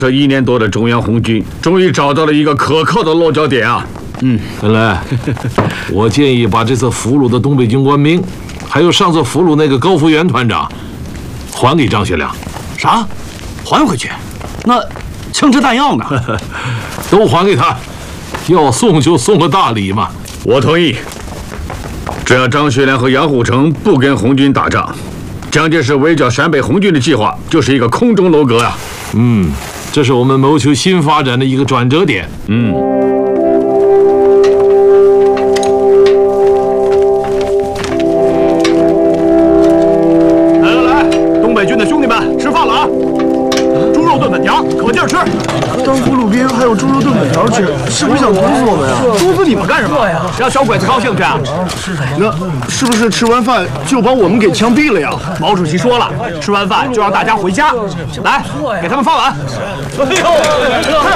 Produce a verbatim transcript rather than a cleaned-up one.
这一年多的中央红军终于找到了一个可靠的落脚点啊！ 嗯，本来我建议把这次俘虏的东北军官兵，还有上次俘虏那个高福元团长，还给张学良。 啥？还回去？那枪支弹药呢？ 都还给他，要送就送个大礼嘛。 我同意。只要张学良和杨虎城不跟红军打仗，蒋介石围剿陕北红军的计划就是一个空中楼阁呀、啊。 嗯。 这是我们谋求新发展的一个转折点。 嗯。 来来来，东北军的兄弟们，吃饭了啊！猪肉炖粉条，可劲儿吃。 当俘虏兵还有猪肉炖粉条吃，是不是想毒死我们呀？ 毒死你们干什么呀？让小鬼子高兴去啊？ 那是不是吃完饭就把我们给枪毙了呀？ 毛主席说了，吃完饭就让大家回家。来，给他们发碗。哎呦，太